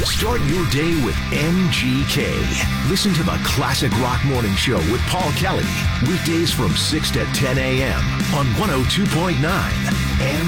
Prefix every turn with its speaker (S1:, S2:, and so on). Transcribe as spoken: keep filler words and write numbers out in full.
S1: Start your day with M G K. Listen to the Classic Rock Morning Show with Paul Kelly. Weekdays from six to ten a.m. on one oh two point nine.